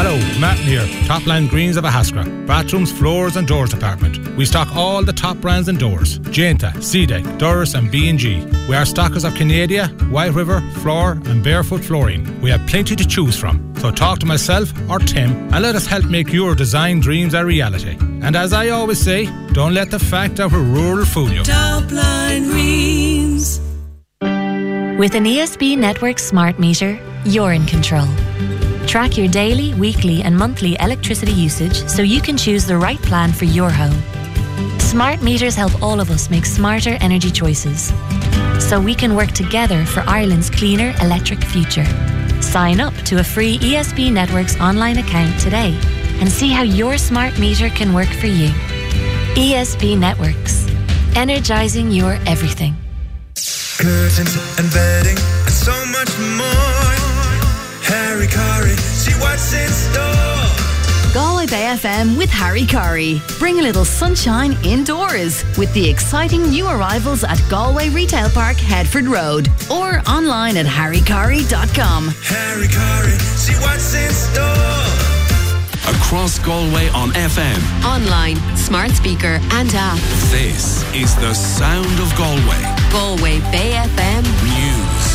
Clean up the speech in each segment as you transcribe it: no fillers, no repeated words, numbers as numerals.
Hello, Martin here, Topland Greens of Ahaskra. Bathrooms, floors and doors department. We stock all the top brands in doors. Jainta, Seadeck, Doris and B&G. We are stockers of Canada, White River, Floor and Barefoot Flooring. We have plenty to choose from. So talk to myself or Tim and let us help make your design dreams a reality. And as I always say, don't let the fact of a rural fool you. Topline Greens. With an ESB Network smart meter, you're in control. Track your daily, weekly and monthly electricity usage so you can choose the right plan for your home. Smart meters help all of us make smarter energy choices, so we can work together for Ireland's cleaner electric future. Sign up to a free ESB Networks online account today and see how your smart meter can work for you. ESB Networks. Energising your everything. Curtains and bedding and so much more. Harry Curry, see what's in store. Galway Bay FM with Harry Curry. Bring a little sunshine indoors with the exciting new arrivals at Galway Retail Park, Headford Road, or online at harrycurry.com. Harry Curry, see what's in store. Across Galway on FM, online, smart speaker and app. This is the sound of Galway. Galway Bay FM News.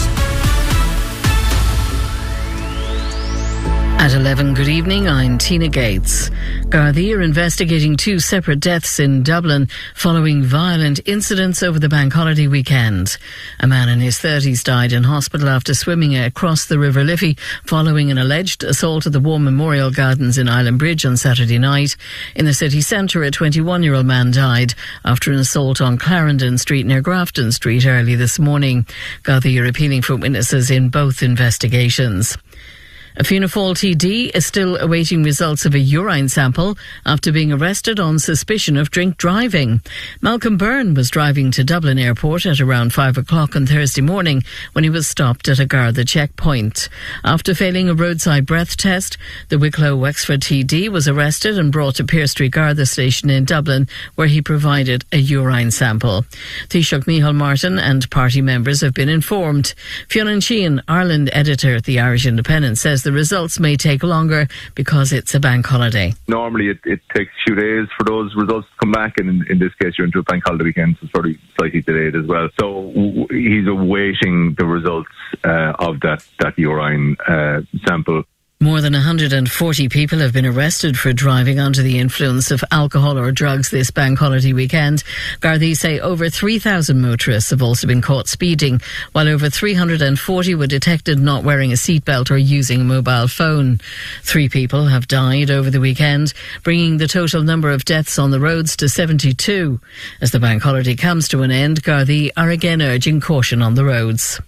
At 11, good evening, I'm Tina Gates. Gardaí are investigating two separate deaths in Dublin following violent incidents over the bank holiday weekend. A man in his 30s died in hospital after swimming across the River Liffey following an alleged assault at the War Memorial Gardens in Island Bridge on Saturday night. In the city centre, a 21-year-old man died after an assault on Clarendon Street near Grafton Street early this morning. Gardaí are appealing for witnesses in both investigations. A Fianna Fáil TD is still awaiting results of a urine sample after being arrested on suspicion of drink driving. Malcolm Byrne was driving to Dublin Airport at around 5 o'clock on Thursday morning when he was stopped at a Garda checkpoint. After failing a roadside breath test, the Wicklow Wexford TD was arrested and brought to Pearse Street Garda station in Dublin, where he provided a urine sample. Taoiseach Micheál Martin and party members have been informed. Fionn Sheehan, Ireland editor at the Irish Independent, says the results may take longer because it's a bank holiday. Normally it takes a few days for those results to come back, and in this case you're into a bank holiday weekend, so it's sort of slightly delayed as well. So he's awaiting the results of that urine sample. More than 140 people have been arrested for driving under the influence of alcohol or drugs this bank holiday weekend. Gardaí say over 3,000 motorists have also been caught speeding, while over 340 were detected not wearing a seatbelt or using a mobile phone. 3 people have died over the weekend, bringing the total number of deaths on the roads to 72. As the bank holiday comes to an end, Gardaí are again urging caution on the roads.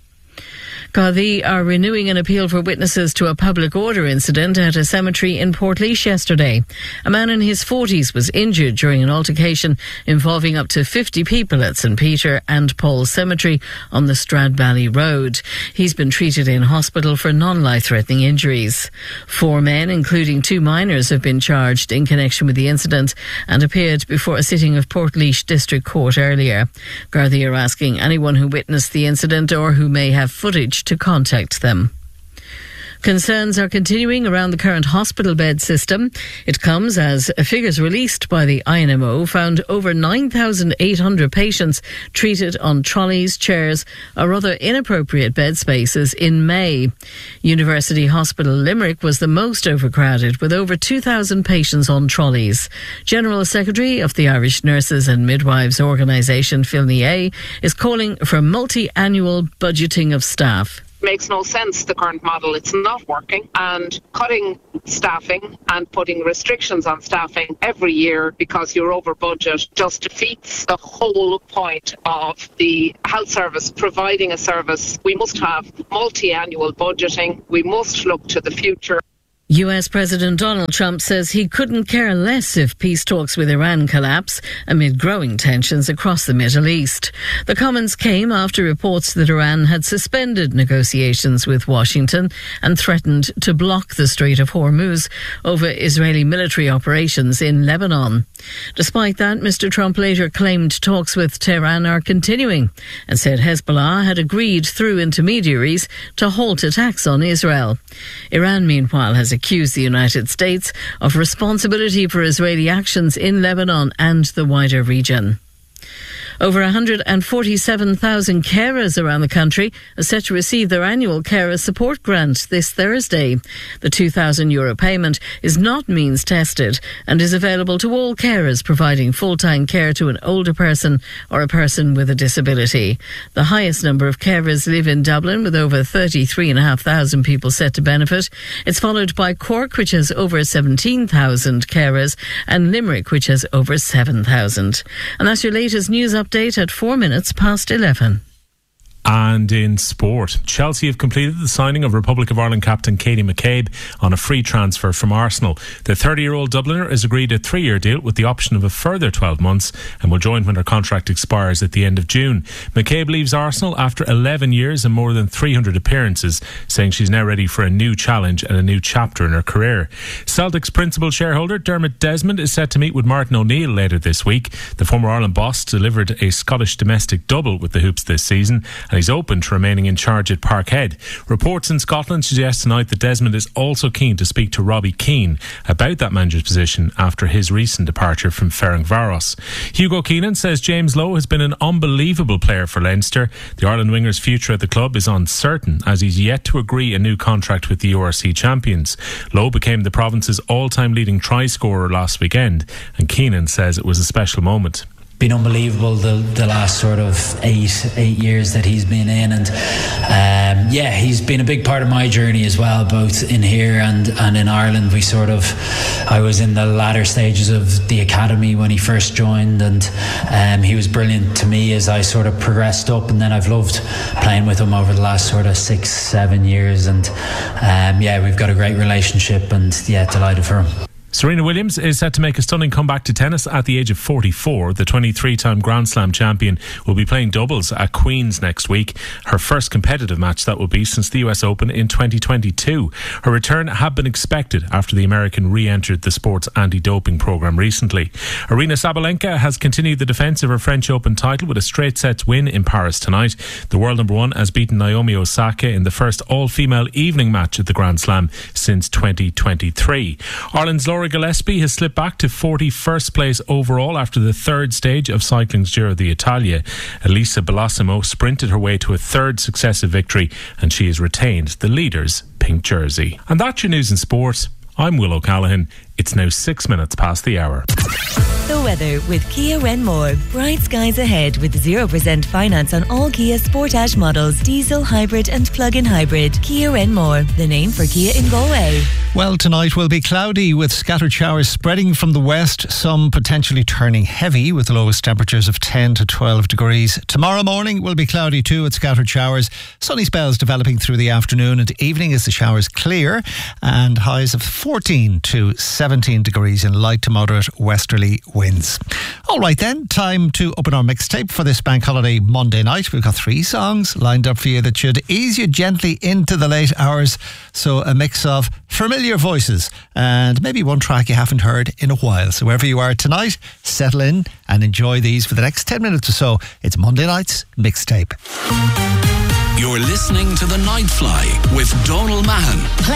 Gardaí are renewing an appeal for witnesses to a public order incident at a cemetery in Portlaoise yesterday. A man in his 40s was injured during an altercation involving up to 50 people at St Peter and Paul Cemetery on the Stradbally Road. He's been treated in hospital for non-life-threatening injuries. 4 men, including 2 minors, have been charged in connection with the incident and appeared before a sitting of Portlaoise District Court earlier. Gardaí are asking anyone who witnessed the incident or who may have footage to contact them. Concerns are continuing around the current hospital bed system. It comes as figures released by the INMO found over 9,800 patients treated on trolleys, chairs or other inappropriate bed spaces in May. University Hospital Limerick was the most overcrowded, with over 2,000 patients on trolleys. General Secretary of the Irish Nurses and Midwives Organisation, Phil Nia, is calling for multi-annual budgeting of staff. Makes no sense, the current model. It's not working, and cutting staffing and putting restrictions on staffing every year because you're over budget just defeats the whole point of the health service providing a service. We must have multi-annual budgeting. We must look to the future. US President Donald Trump says he couldn't care less if peace talks with Iran collapse amid growing tensions across the Middle East. The comments came after reports that Iran had suspended negotiations with Washington and threatened to block the Strait of Hormuz over Israeli military operations in Lebanon. Despite that, Mr. Trump later claimed talks with Tehran are continuing and said Hezbollah had agreed through intermediaries to halt attacks on Israel. Iran, meanwhile, has accused the United States of responsibility for Israeli actions in Lebanon and the wider region. Over 147,000 carers around the country are set to receive their annual carer support grant this Thursday. The €2,000 payment is not means tested and is available to all carers providing full-time care to an older person or a person with a disability. The highest number of carers live in Dublin, with over 33,500 people set to benefit. It's followed by Cork, which has over 17,000 carers, and Limerick, which has over 7,000. And that's your latest news update at 11:04. And in sport, Chelsea have completed the signing of Republic of Ireland captain Katie McCabe on a free transfer from Arsenal. The 30-year-old Dubliner has agreed a 3-year deal with the option of a further 12 months and will join when her contract expires at the end of June. McCabe leaves Arsenal after 11 years and more than 300 appearances, saying she's now ready for a new challenge and a new chapter in her career. Celtic's principal shareholder Dermot Desmond is set to meet with Martin O'Neill later this week. The former Ireland boss delivered a Scottish domestic double with the Hoops this season, and he's open to remaining in charge at Parkhead. Reports in Scotland suggest tonight that Desmond is also keen to speak to Robbie Keane about that manager's position after his recent departure from Ferencváros. Hugo Keenan says James Lowe has been an unbelievable player for Leinster. The Ireland winger's future at the club is uncertain, as he's yet to agree a new contract with the URC champions. Lowe became the province's all-time leading try scorer last weekend, and Keenan says it was a special moment. Been unbelievable the last sort of eight years that he's been in, and he's been a big part of my journey as well, both in here and in Ireland. I was in the latter stages of the academy when he first joined, and he was brilliant to me as I sort of progressed up, and then I've loved playing with him over the last sort of 6-7 years, and we've got a great relationship, and delighted for him. Serena Williams is set to make a stunning comeback to tennis at the age of 44. The 23-time Grand Slam champion will be playing doubles at Queen's next week. Her first competitive match that will be since the US Open in 2022. Her return had been expected after the American re-entered the sport's anti-doping programme recently. Aryna Sabalenka has continued the defence of her French Open title with a straight sets win in Paris tonight. The world number one has beaten Naomi Osaka in the first all-female evening match at the Grand Slam since 2023. Ireland's Laura Gillespie has slipped back to 41st place overall after the third stage of cycling's Giro d'Italia. Elisa Bellissimo sprinted her way to a third successive victory, and she has retained the leader's pink jersey. And that's your news in sport. I'm Will O'Callaghan. It's now 6 minutes past the hour. The weather with Kia Renmore. Bright skies ahead with 0% finance on all Kia Sportage models, diesel, hybrid and plug-in hybrid. Kia Renmore, the name for Kia in Galway. Well, tonight will be cloudy with scattered showers spreading from the west, some potentially turning heavy with the lowest temperatures of 10 to 12 degrees. Tomorrow morning will be cloudy too with scattered showers. Sunny spells developing through the afternoon and evening as the showers clear, and highs of 14 to 17 degrees in light to moderate westerly winds. All right then, time to open our mixtape for this bank holiday Monday night. We've got 3 songs lined up for you that should ease you gently into the late hours. So a mix of familiar voices and maybe one track you haven't heard in a while. So wherever you are tonight, settle in and enjoy these for the next 10 minutes or so. It's Monday night's mixtape. You're listening to The Night Fly with Donal Mahan.